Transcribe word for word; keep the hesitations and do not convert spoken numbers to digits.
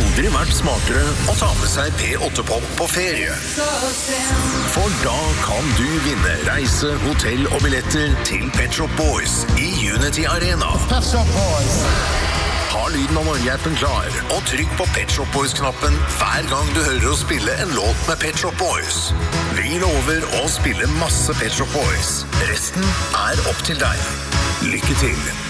aldri vært smartere å ta med seg P åtte Pop på ferie. For da kan du vinne reise, hotell og billetter til Pet Shop Boys i Unity Arena. Pet Shop Boys. Ha lyden av Norge-appen klar, og trykk på Pet Shop Boys-knappen hver gang du hører oss spille en låt med Pet Shop Boys. Vi lover å spille masse Pet Shop Boys. Resten er opp til deg. Lykke til!